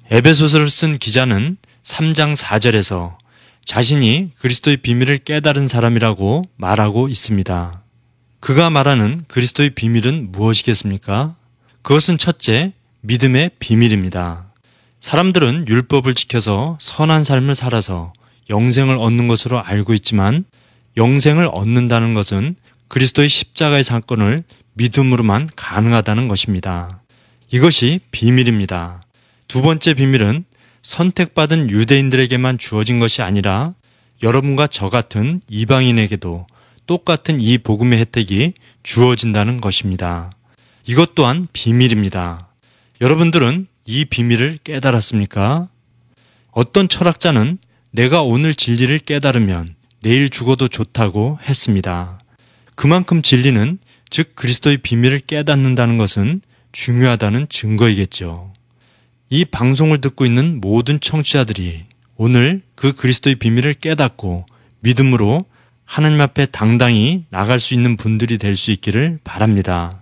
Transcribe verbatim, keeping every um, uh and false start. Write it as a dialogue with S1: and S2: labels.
S1: 에베소서를 쓴 기자는 삼 장 사 절에서 자신이 그리스도의 비밀을 깨달은 사람이라고 말하고 있습니다. 그가 말하는 그리스도의 비밀은 무엇이겠습니까? 그것은 첫째, 믿음의 비밀입니다. 사람들은 율법을 지켜서 선한 삶을 살아서 영생을 얻는 것으로 알고 있지만 영생을 얻는다는 것은 그리스도의 십자가의 사건을 믿음으로만 가능하다는 것입니다. 이것이 비밀입니다. 두 번째 비밀은 선택받은 유대인들에게만 주어진 것이 아니라 여러분과 저 같은 이방인에게도 똑같은 이 복음의 혜택이 주어진다는 것입니다. 이것 또한 비밀입니다. 여러분들은 이 비밀을 깨달았습니까? 어떤 철학자는 내가 오늘 진리를 깨달으면 내일 죽어도 좋다고 했습니다. 그만큼 진리는, 즉 그리스도의 비밀을 깨닫는다는 것은 중요하다는 증거이겠죠. 이 방송을 듣고 있는 모든 청취자들이 오늘 그 그리스도의 비밀을 깨닫고 믿음으로 하나님 앞에 당당히 나갈 수 있는 분들이 될 수 있기를 바랍니다.